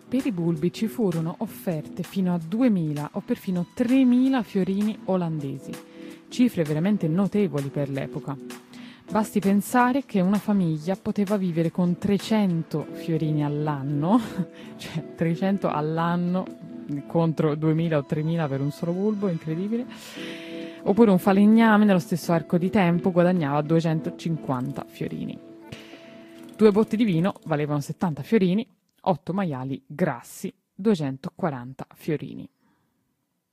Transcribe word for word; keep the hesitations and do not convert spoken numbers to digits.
Per i bulbi ci furono offerte fino a duemila o perfino tremila fiorini olandesi, cifre veramente notevoli per l'epoca. Basti pensare che una famiglia poteva vivere con trecento fiorini all'anno, cioè trecento all'anno contro duemila o tremila per un solo bulbo, incredibile. Oppure un falegname nello stesso arco di tempo guadagnava duecentocinquanta fiorini. Due botti di vino valevano settanta fiorini, otto maiali grassi duecentoquaranta fiorini.